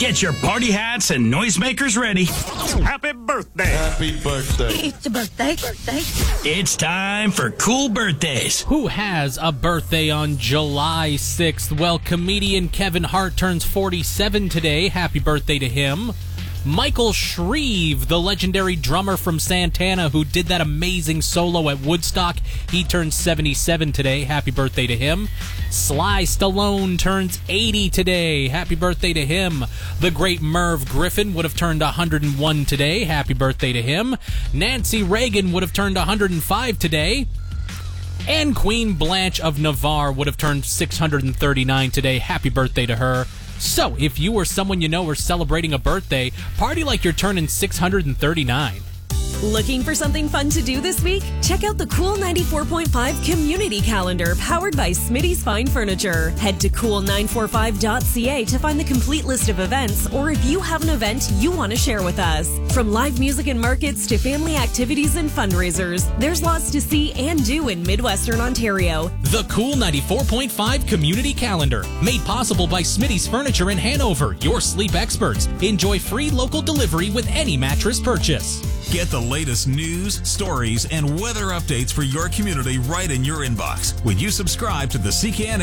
Get your party hats and noisemakers ready. Happy birthday. Happy birthday. It's a birthday. It's time for Cool Birthdays. Who has a birthday on July 6th? Well, comedian Kevin Hart turns 47 today. Happy birthday to him. Michael Shreve, the legendary drummer from Santana who did that amazing solo at Woodstock, he turns 77 today. Happy birthday to him. Sly Stallone turns 80 today. Happy birthday to him. The great Merv Griffin would have turned 101 today. Happy birthday to him. Nancy Reagan would have turned 105 today. And Queen Blanche of Navarre would have turned 639 today. Happy birthday to her. So, if you or someone you know are celebrating a birthday, party like you're turning 639. Looking for something fun to do this week? Check out the Cool 94.5 Community Calendar powered by Smitty's Fine Furniture. Head to cool945.ca to find the complete list of events, or if you have an event you want to share with us. From live music and markets to family activities and fundraisers, there's lots to see and do in Midwestern Ontario. The Cool 94.5 Community Calendar, made possible by Smitty's Furniture in Hanover, your sleep experts. Enjoy free local delivery with any mattress purchase. Get the latest news, stories, and weather updates for your community right in your inbox when you subscribe to the CKN